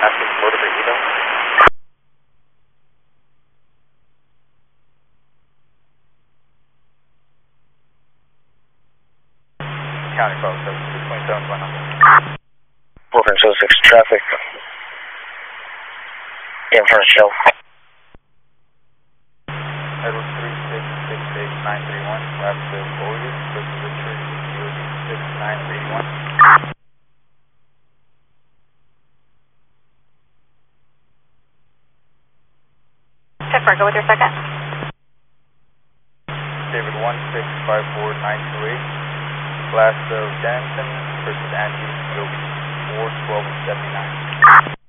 Asking motor vehicle. County Call 627 1. Brooklyn 06 traffic. In front of Shell. Edward 3668931, last of Bogus, versus Richard, DOD 6931. Check Fargo with your second. David 1654928, last of Denton versus Angie, DOD 41279.